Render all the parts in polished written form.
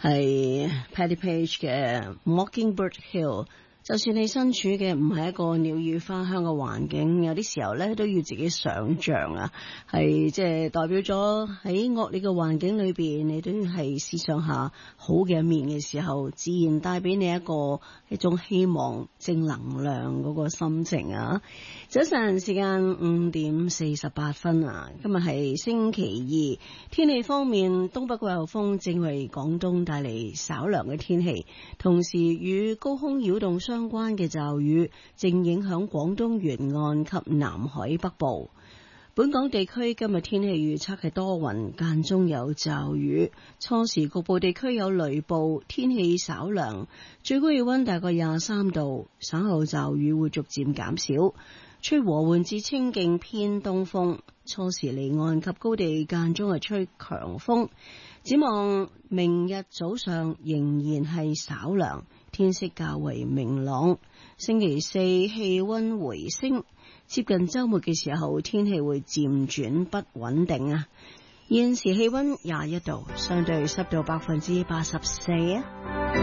係 Patti Page 嘅 Mockingbird Hill。就算你身處嘅唔係一個鳥語花香嘅環境，有啲時候咧都要自己想象啊，係即係代表咗喺惡劣嘅環境裏邊，你都係思想下好嘅一面嘅時候，自然帶俾你一種希望、正能量嗰個心情啊！早晨時間5:48啊，今日係星期二，天氣方面，東北季候風正為廣東帶嚟稍涼嘅天氣，同時與高空擾動相關嘅驟雨正影響廣東沿岸及南海北部。本港地區今日天氣預測係多雲，間中有驟雨，初時局部地區有雷暴，天氣稍涼，最高氣溫大概23度，稍後驟雨會逐漸減少，吹和緩至清勁偏東風，初時離岸及高地間中係吹強風。展望明日早上仍然係稍涼，天色較為明朗。星期四氣溫回升，接近周末嘅時候天氣會漸轉不穩定啊。現時氣溫21度，相對濕度84%啊。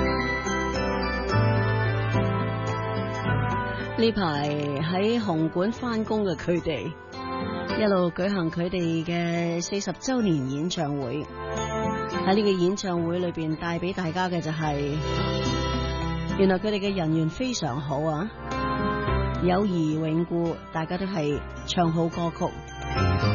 呢排喺紅館返工嘅佢哋一路舉行佢哋嘅40週年演唱會，喺呢個演唱會裏邊帶俾大家嘅就係原來佢哋嘅人緣非常好啊，友誼永固，大家都係唱好歌曲。